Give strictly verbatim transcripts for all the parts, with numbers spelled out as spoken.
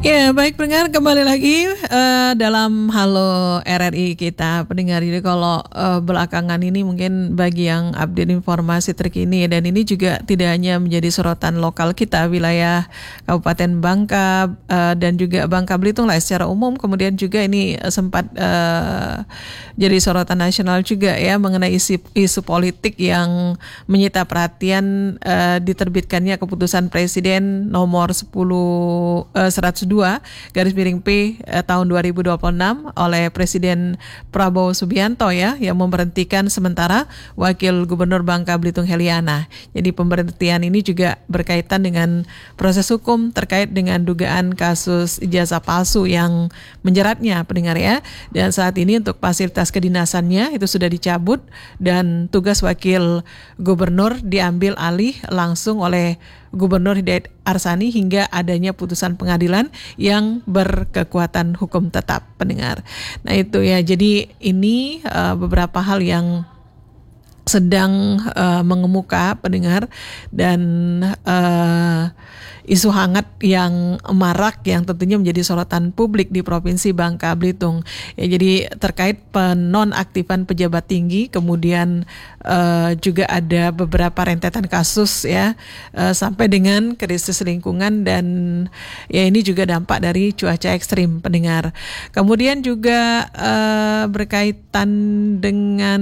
Ya, baik pendengar, kembali lagi uh, dalam Halo R R I kita pendengar. Jadi kalau uh, belakangan ini mungkin bagi yang update informasi terkini, dan ini juga tidak hanya menjadi sorotan lokal kita, wilayah Kabupaten Bangka uh, dan juga Bangka Belitung lah secara umum. Kemudian juga ini sempat uh, jadi sorotan nasional juga ya, mengenai isu, isu politik yang menyita perhatian uh, diterbitkannya keputusan Presiden nomor sepuluh uh, seratus dua garis miring P eh, tahun dua ribu dua puluh enam oleh Presiden Prabowo Subianto ya, yang memberhentikan sementara Wakil Gubernur Bangka Belitung Heliana. Jadi pemberhentian ini juga berkaitan dengan proses hukum terkait dengan dugaan kasus ijazah palsu yang menjeratnya pendengar ya. Dan saat ini untuk fasilitas kedinasannya itu sudah dicabut dan tugas Wakil Gubernur diambil alih langsung oleh Gubernur Hidayat Arsani hingga adanya putusan pengadilan yang berkekuatan hukum tetap pendengar. Nah itu ya, jadi ini uh, beberapa hal yang sedang uh, mengemuka pendengar, dan uh, isu hangat yang marak yang tentunya menjadi sorotan publik di Provinsi Bangka Belitung. Ya, jadi terkait penonaktifan pejabat tinggi, kemudian uh, juga ada beberapa rentetan kasus ya, uh, sampai dengan krisis lingkungan, dan ya ini juga dampak dari cuaca ekstrim pendengar. Kemudian juga uh, berkaitan dengan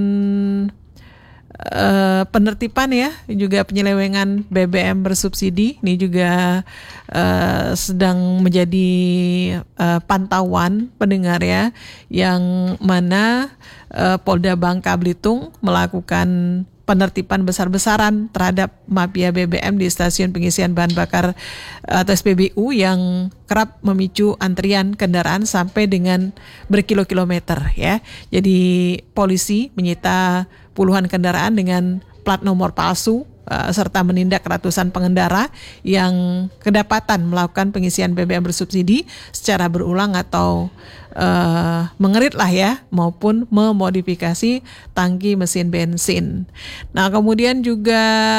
Uh, penertiban ya, juga penyelewengan B B M bersubsidi ini juga uh, sedang menjadi uh, pantauan pendengar ya, yang mana uh, Polda Bangka Belitung melakukan penertiban besar-besaran terhadap mafia B B M di stasiun pengisian bahan bakar atau S P B U yang kerap memicu antrian kendaraan sampai dengan berkilo-kilometer ya. Jadi polisi menyita puluhan kendaraan dengan plat nomor palsu uh, serta menindak ratusan pengendara yang kedapatan melakukan pengisian B B M bersubsidi secara berulang atau uh, mengerit lah ya, maupun memodifikasi tangki mesin bensin. Nah kemudian juga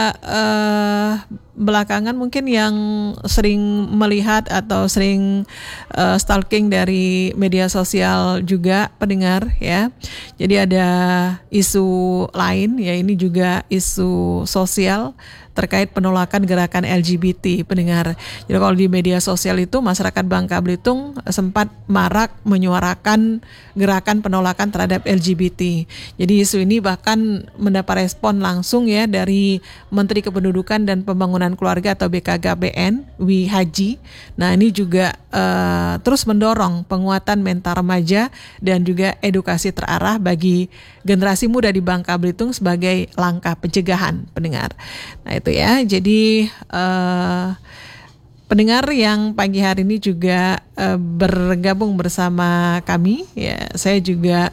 uh, belakangan mungkin yang sering melihat atau sering uh, stalking dari media sosial juga pendengar ya. Jadi ada isu lain ya, ini juga isu sosial terkait penolakan gerakan L G B T pendengar. Jadi kalau di media sosial itu masyarakat Bangka Belitung sempat marak menyuarakan gerakan penolakan terhadap L G B T. Jadi isu ini bahkan mendapat respon langsung ya dari Menteri Kependudukan dan Pembangunan Keluarga atau B K K B N, Wi Haji. Nah ini juga uh, terus mendorong penguatan mental remaja dan juga edukasi terarah bagi generasi muda di Bangka Belitung sebagai langkah pencegahan pendengar. Nah itu ya, jadi uh, pendengar yang pagi hari ini juga uh, bergabung bersama kami ya, saya juga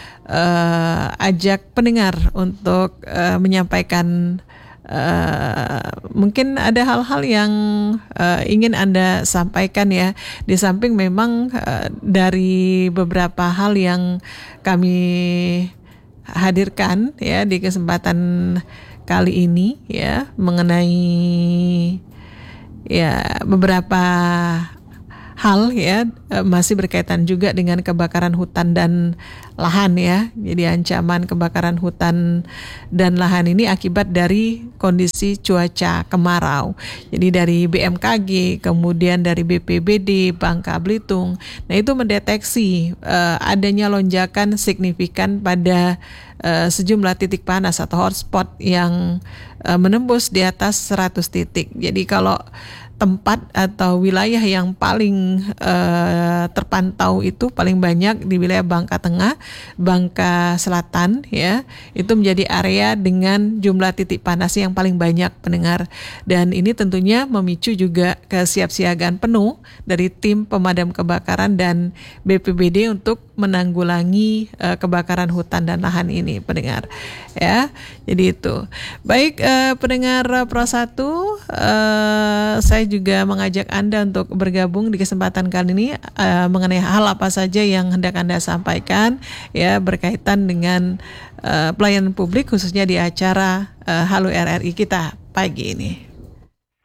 uh, ajak pendengar untuk uh, menyampaikan Uh, mungkin ada hal-hal yang uh, ingin Anda sampaikan ya, di samping memang uh, dari beberapa hal yang kami hadirkan ya di kesempatan kali ini ya, mengenai ya beberapa hal ya, masih berkaitan juga dengan kebakaran hutan dan lahan ya. Jadi ancaman kebakaran hutan dan lahan ini akibat dari kondisi cuaca kemarau. Jadi dari B M K G, kemudian dari B P B D Bangka Belitung. Nah itu mendeteksi uh, adanya lonjakan signifikan pada uh, sejumlah titik panas atau hotspot yang uh, menembus di atas seratus titik. Jadi kalau tempat atau wilayah yang paling uh, terpantau itu paling banyak di wilayah Bangka Tengah, Bangka Selatan ya, itu menjadi area dengan jumlah titik panas yang paling banyak pendengar. Dan ini tentunya memicu juga kesiapsiagaan penuh dari tim pemadam kebakaran dan B P B D untuk menanggulangi uh, kebakaran hutan dan lahan ini pendengar ya. Jadi itu baik, uh, pendengar Pro satu, uh, saya juga mengajak Anda untuk bergabung di kesempatan kali ini uh, mengenai hal apa saja yang hendak Anda sampaikan ya, berkaitan dengan uh, pelayanan publik khususnya di acara uh, Halo R R I kita pagi ini.